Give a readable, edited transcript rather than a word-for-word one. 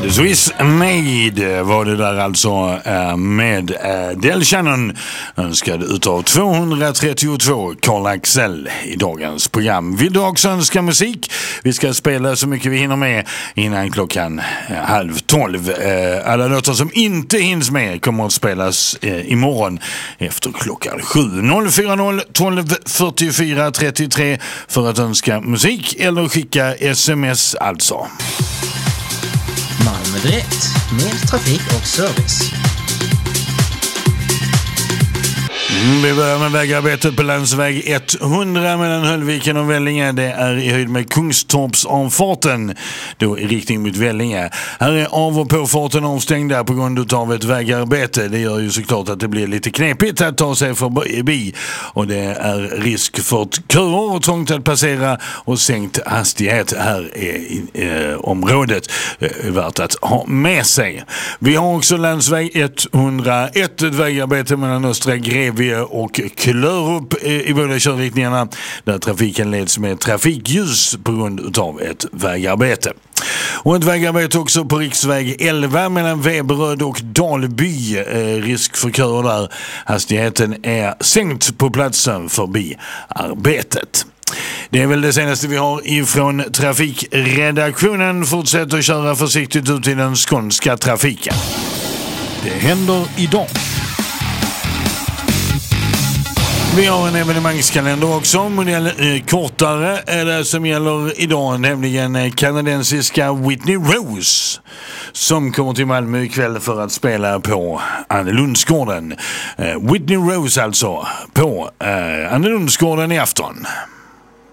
The Swiss Made var det där alltså med Del Shannon önskad utav 232 Carl Axel i dagens program. Vill du också önska musik? Vi ska spela så mycket vi hinner med innan klockan 11:30. Alla låtar som inte hinns med kommer att spelas imorgon efter klockan 7. 040 12 44 33 för att önska musik eller skicka sms alltså. Malmö Direkt, mer trafik och service. Vi börjar med vägarbetet på landsväg 100 mellan Höllviken och Vellinge. Det är i höjd med Kungstorpsavfarten, då i riktning mot Vellinge. Här är av- och påfarten avstängda på grund av ett vägarbete. Det gör ju såklart att det blir lite knepigt att ta sig förbi. Och det är risk för köer och trångt att passera och sänkt hastighet här i området. Värt att ha med sig. Vi har också landsväg 101, ett vägarbete mellan Östra Grevie och Klörup i båda körriktningarna, där trafiken leds med trafikljus på grund av ett vägarbete. Och ett vägarbete också på riksväg 11 mellan Veberöd och Dalby. Risk för köer där. Hastigheten är sänkt på platsen förbi arbetet. Det är väl det senaste vi har ifrån trafikredaktionen. Fortsätt att köra försiktigt ut i den skånska trafiken. Det händer idag. Vi har en evenemangskalender också. Modell kortare är det som gäller idag, nämligen kanadensiska Whitney Rose som kommer till Malmö ikväll för att spela på Annelundsgården. Whitney Rose alltså på Annelundsgården i afton.